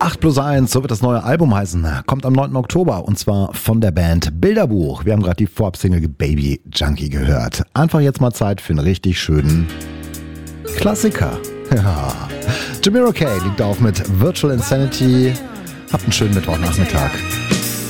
8+1, so wird das neue Album heißen. Kommt am 9. Oktober und zwar von der Band Bilderbuch. Wir haben gerade die Vorab-Single Baby Junkie gehört. Einfach jetzt mal Zeit für einen richtig schönen Klassiker. Ja. Jamiroquai liegt auf mit Virtual Insanity. Habt einen schönen Mittwochnachmittag.